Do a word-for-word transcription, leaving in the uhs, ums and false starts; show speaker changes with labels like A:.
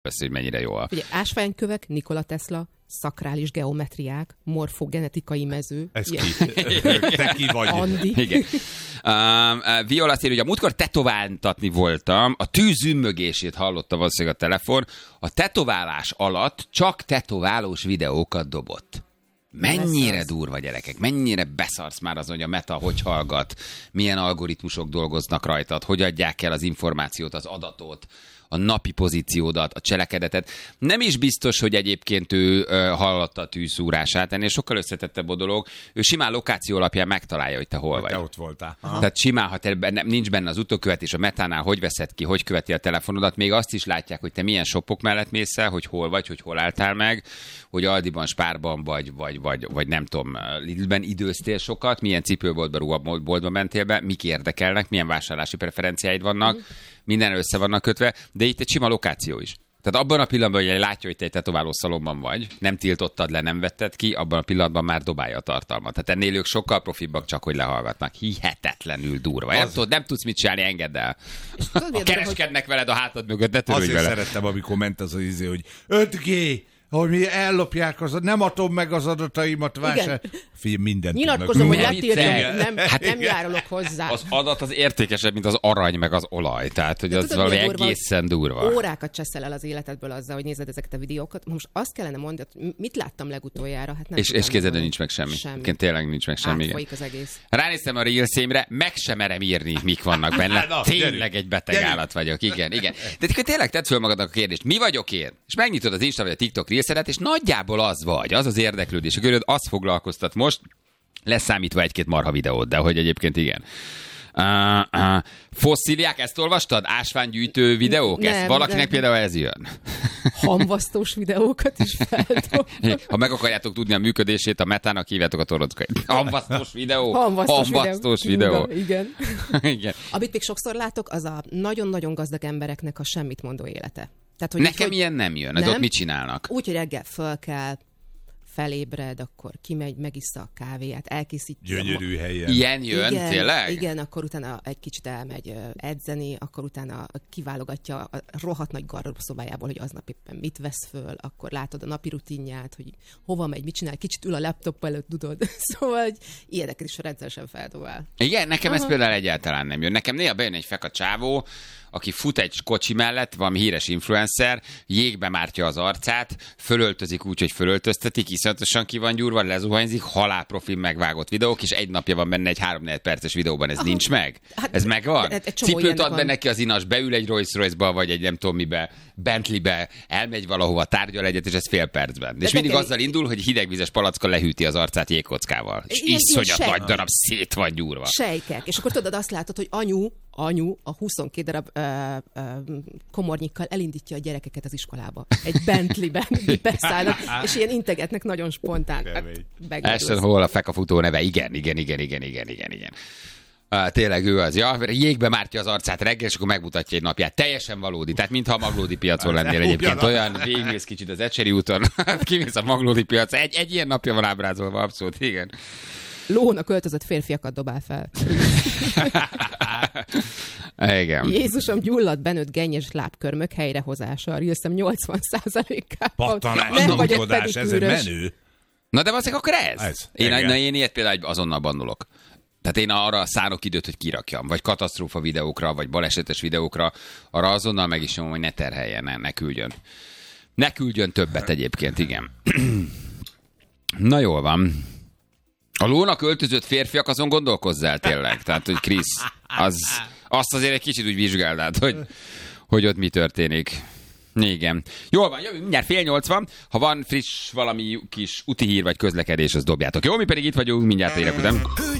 A: hogy mennyire jó a...
B: Ugye ásványkövek, Nikola Tesla, szakrális geometriák, morfogenetikai mező.
C: Ez ki? Te ki vagy?
B: Andi.
A: Igen. Um, Viola azt írja, hogy a múltkor tetováltatni voltam, a tűz ümmögését hallotta valószínűleg a telefon, a tetoválás alatt csak tetoválós videókat dobott. Mennyire
B: Beszarsz.
A: durva, gyerekek, mennyire beszarsz már azon, hogy a Meta hogy hallgat, milyen algoritmusok dolgoznak rajtad, hogy adják el az információt, az adatot, a napi pozíciódat, a cselekedetet. Nem is biztos, hogy egyébként ő ö, hallotta a tűzszúrását, ennél sokkal összetettebb a dolog. Ő simán lokáció alapján megtalálja, hogy te hol vagy.
C: Te ott voltál. Aha.
A: Tehát simán, ha te benne, nincs benne az utókövetés, a Metánál hogy veszed ki, hogy követi a telefonodat, még azt is látják, hogy te milyen shopok mellett mész el, hogy hol vagy, hogy hol álltál meg, hogy Aldiban, Spárban vagy, vagy, vagy, vagy nem tudom, Lidlben időztél sokat, milyen cipőboltba, ruhaboltba mentél be, mik érdekelnek, milyen vásárlási preferenciáid vannak, mm. minden össze vannak kötve, de itt egy sima lokáció is. Tehát abban a pillanatban, hogy látja, hogy te egy tetováló szalomban vagy, nem tiltottad le, nem vetted ki, abban a pillanatban már dobálja a tartalmat. Tehát ennél ők sokkal profibbak, csak hogy lehallgatnak. Hihetetlenül durva. Nem, tudod, nem tudsz mit csinálni, engedd el. Ha kereskednek veled a hátad mögött, ne törődj vele.
C: Azért szerettem, amikor ment az az izé, hogy öt G, hogy mi ellopják az, nem adom meg az adataimat, vásár. Figyelj, mindent
B: nyilatkozom, hogy
A: Nem
B: letiltom,
A: viccelj.
B: nem, hát nem járulok hozzá.
A: Az adat az értékesebb, mint az arany, meg az olaj. Tehát, hogy
B: De
A: az
B: tudod,
A: valami
B: mi a durva,
A: egészen durva.
B: Órákat cseszel el az életedből azzal, hogy nézed ezeket a videókat. Most azt kellene mondani, hogy mit láttam legutoljára? Hát nem
A: És, és kézed, nincs meg semmi.
B: semmi.
A: Tényleg nincs meg semmi.
B: Átfolyik az egész.
A: Ránéztem a Reelszémre, meg sem merem írni, mik vannak benne.
C: Na,
A: Tényleg
C: gyerünk,
A: egy beteg
C: gyerünk.
A: állat vagyok. Igen, igen. De akkor tényleg tedd föl magadnak a kérdést, mi vagyok én? És megnyitod az Insta vagy a TikTok Reelszedet, és nagyjából az vagy, az az érdeklődés. A köröd azt foglalkoztat most, leszámítva egy-két marha videót, de hogy egyébként igen. Uh, uh, fosszíliák, ezt olvastad? Ásványgyűjtő videók?
B: Nem,
A: ezt valakinek
B: nem.
A: például ez jön.
B: Hamvasztós videókat is feldobtam.
A: Ha meg akarjátok tudni a működését, a Metának hívjátok a torockai. Hamvasztós videó.
B: Hamvasztós,
A: Hamvasztós
B: videó.
A: videó.
B: Igen.
A: Igen.
B: Amit még sokszor látok, az a nagyon-nagyon gazdag embereknek a semmit mondó élete. Tehát, hogy
A: Nekem
B: így,
A: ilyen nem jön. Ez
B: nem?
A: ott mit csinálnak?
B: Úgy, hogy reggel föl kell, felébred, akkor kimegy, megissza a kávéját, elkészíti.
C: Gyönyörű helyen.
A: Ilyen jön,
B: igen,
A: tényleg?
B: Igen, akkor utána egy kicsit elmegy ö, edzeni, akkor utána kiválogatja a rohadt nagy gardróbszobájából, hogy aznap éppen mit vesz föl, akkor látod a napi rutinját, hogy hova megy, mit csinál, kicsit ül a laptop előtt, tudod. Szóval, hogy ilyeneket is rendszeresen feldobál.
A: Igen, nekem
B: Aha.
A: ez például egyáltalán nem jön. Nekem néha bejön egy feka csávó, aki fut egy kocsi mellett, valami híres influencer, jégbe mártja az arcát, fölöltözik úgy, hogy fölöltöztetik, iszonyatosan ki van gyúrva, lezuhanyzik, halálprofil megvágott videók, és egy napja van benne egy három-négy perces videóban, ez Aha. nincs meg?
B: Hát,
A: ez megvan?
B: egy csomó
A: Cipőt
B: ilyenek
A: ad be
B: van.
A: neki az inas, beül egy Rolls Royce-ba, vagy egy nem tudom mibe, Bentleybe, elmegy valahova, tárgyal egyet, és ez fél percben. De és mindig
B: nekem...
A: azzal indul, hogy hidegvizes palackkal lehűti az arcát jégkockával. És
B: Ilyen- ilyen
A: iszonyat
B: sej-
A: nagy darab szét van gyúrva.
B: Sejkek. És akkor tudod, azt látod, hogy anyu, anyu a huszonkét darab ö, ö, komornyikkal elindítja a gyerekeket az iskolába. Egy Bentleyben beszállnak, és ilyen integetnek nagyon spontán. Hát,
A: Ashton Hall a fekafutó neve, igen, igen, igen, igen, igen, igen, igen. Uh, tényleg ő az, ja, jégbe mártja az arcát reggel, és akkor megmutatja egy napját. Teljesen valódi, tehát mintha a Maglódi piacon lennél egyébként. Olyan, végigmész kicsit az Ecseri úton, kimész a Maglódi piac, egy, egy ilyen napja van ábrázolva, abszolút, igen.
B: Lónak öltözött férfiakat dobál fel.
A: Igen.
B: Jézusom, gyulladt benőtt gennyes lábkörmök helyrehozása. A Reelsem nyolcvan százalékában.
C: Pattanás, nyomkodás, ez egy menő.
A: Na de azért akkor ez.
C: Ez,
A: Én,
C: igen.
A: na, én ilyet például azonnal bannolok. Tehát én arra szánok időt, hogy kirakjam, vagy katasztrófa videókra, vagy balesetes videókra, arra azonnal meg is nyomom, hogy ne terheljen, ne, ne küldjön. Ne küldjön többet egyébként, igen. Na jól van. A lónak öltözött férfiak, azon gondolkozzál tényleg. Tehát, hogy Krisz, az, azt azért egy kicsit úgy vizsgáld át, hogy, hogy ott mi történik. Igen. Jól van, jövünk, mindjárt fél nyolc van. Ha van friss valami kis úti hír vagy közlekedés, az dobjátok. Jó, mi pedig itt vagyunk, mindjárt érek után.